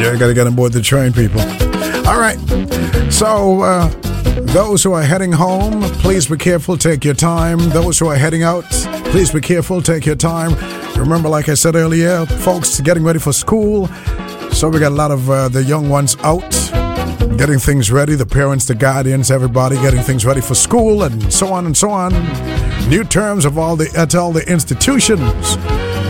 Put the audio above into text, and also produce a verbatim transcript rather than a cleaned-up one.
Yeah, I got to get on board the train, people. All right. So, uh, those who are heading home, please be careful. Take your time. Those who are heading out, please be careful. Take your time. Remember, like I said earlier, folks getting ready for school. So we got a lot of uh, the young ones out, getting things ready. The parents, the guardians, everybody getting things ready for school and so on and so on. New terms of all the at all the institutions.